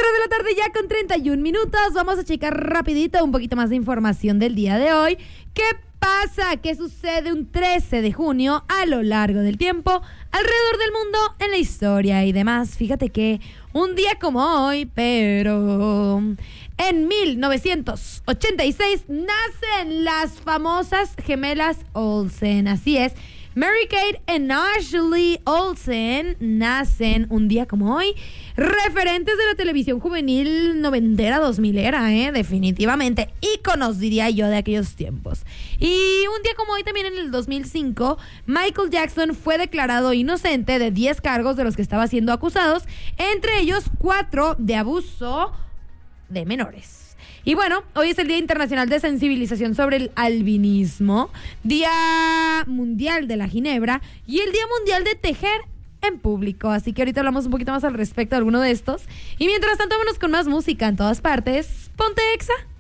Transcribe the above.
3 de la tarde ya con 31 minutos. Vamos a checar rapidito un poquito más de información del día de hoy. ¿Qué pasa? ¿Qué sucede un 13 de junio a lo largo del tiempo, alrededor del mundo, en la historia y demás? Fíjate que un día como hoy, pero en 1986 nacen las famosas gemelas Olsen. Así es. Mary-Kate y Ashley Olsen nacen un día como hoy, referentes de la televisión juvenil noventera, 2000era, definitivamente, íconos, diría yo, de aquellos tiempos. Y un día como hoy, también en el 2005, Michael Jackson fue declarado inocente de 10 cargos de los que estaba siendo acusados, entre ellos 4 de abuso de menores. Y bueno, hoy es el Día Internacional de Sensibilización sobre el Albinismo, Día Mundial de la Ginebra y el Día Mundial de Tejer en Público. Así que ahorita hablamos un poquito más al respecto de alguno de estos. Y mientras tanto, vámonos con más música en todas partes. Ponte Exa.